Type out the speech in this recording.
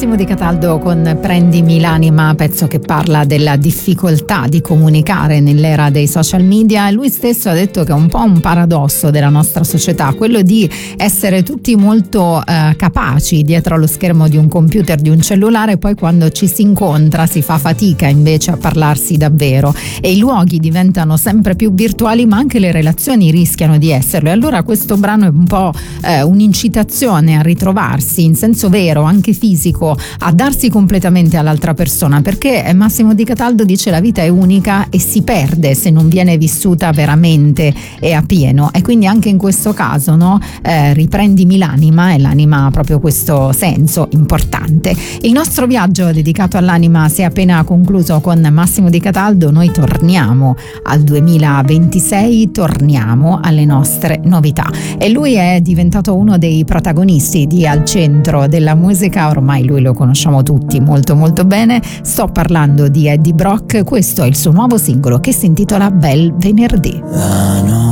Massimo Di Cataldo con Prendimi l'anima, pezzo che parla della difficoltà di comunicare nell'era dei social media. Lui stesso ha detto che è un po' un paradosso della nostra società, quello di essere tutti molto capaci dietro allo schermo di un computer, di un cellulare, poi quando ci si incontra si fa fatica invece a parlarsi davvero e i luoghi diventano sempre più virtuali, ma anche le relazioni rischiano di esserlo. E allora questo brano è un po' un'incitazione a ritrovarsi in senso vero, anche fisico, a darsi completamente all'altra persona, perché Massimo Di Cataldo dice la vita è unica e si perde se non viene vissuta veramente e a pieno, e quindi anche in questo caso, no? Riprendimi l'anima, e l'anima ha proprio questo senso importante. Il nostro viaggio dedicato all'anima si è appena concluso con Massimo Di Cataldo. Noi torniamo al 2026, torniamo alle nostre novità, e lui è diventato uno dei protagonisti di Al Centro della Musica. Ormai lui lo conosciamo tutti molto molto bene. Sto parlando di Eddie Brock. Questo è il suo nuovo singolo che si intitola Bel Venerdì.